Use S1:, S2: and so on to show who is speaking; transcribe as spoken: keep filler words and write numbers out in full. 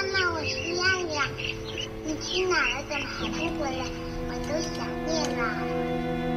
S1: 妈，我是亚亚，你去哪了？怎么还不回来？我都想你了。